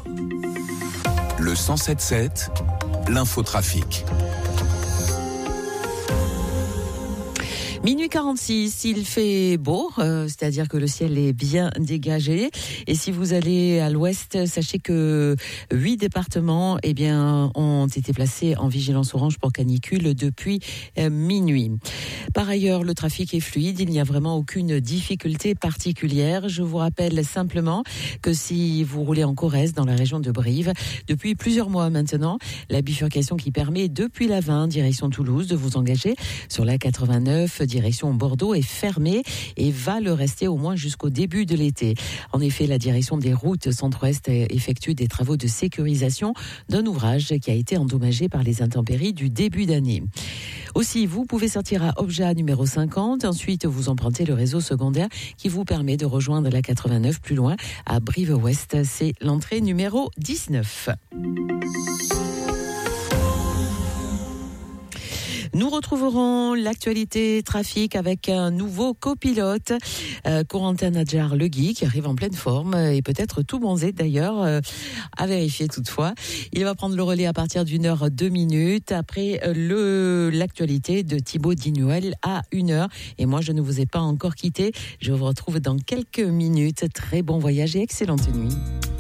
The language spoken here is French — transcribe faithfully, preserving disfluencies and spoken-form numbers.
Le cent sept sept, l'infotrafic. Minuit quarante-six, il fait beau, euh, c'est-à-dire que le ciel est bien dégagé. Et si vous allez à l'ouest, sachez que huit départements eh bien, ont été placés en vigilance orange pour canicule depuis euh, minuit. Par ailleurs, le trafic est fluide, il n'y a vraiment aucune difficulté particulière. Je vous rappelle simplement que si vous roulez en Corrèze, dans la région de Brive, depuis plusieurs mois maintenant, la bifurcation qui permet depuis la vingt, direction Toulouse, de vous engager sur la quatre-vingt-neuf, direction Bordeaux est fermée et va le rester au moins jusqu'au début de l'été. En effet, la direction des routes centre-ouest effectue des travaux de sécurisation d'un ouvrage qui a été endommagé par les intempéries du début d'année. Aussi, vous pouvez sortir à Obja numéro cinquante. Ensuite, vous empruntez le réseau secondaire qui vous permet de rejoindre la quatre-vingt-neuf plus loin à Brive-Ouest. C'est l'entrée numéro dix-neuf. Nous retrouverons l'actualité trafic avec un nouveau copilote, euh, Corentin Nadjar-Legui, qui arrive en pleine forme et peut-être tout bronzé d'ailleurs, euh, à vérifier toutefois. Il va prendre le relais à partir d'une heure deux minutes après le l'actualité de Thibaut Dinuel à une heure. Et moi, je ne vous ai pas encore quitté. Je vous retrouve dans quelques minutes. Très bon voyage et excellente nuit.